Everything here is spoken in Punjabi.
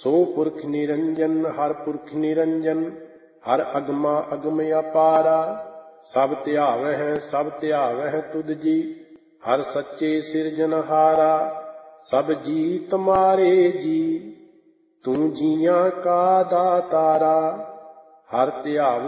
ਸੋ ਪੁਰਖ ਨਿਰੰਜਨ ਹਰ ਪੁਰਖ ਨਿਰੰਜਨ, ਹਰ ਅਗਮਾ ਅਗਮ ਅਪਾਰਾ। ਸਭ ਧਿਆਵਹਿ ਸਭ ਧਿਆਵਹਿ ਤੁਧ ਜੀ, ਹਰ ਸੱਚੇ ਸਿਰਜਨਹਾਰਾ। ਸਭ ਜੀ ਤੁਮਾਰੇ ਜੀ, ਤੂੰ ਜੀਆਂ ਕਾ ਦਾਤਾਰਾ। ਹਰ ਧਿਆਵੋ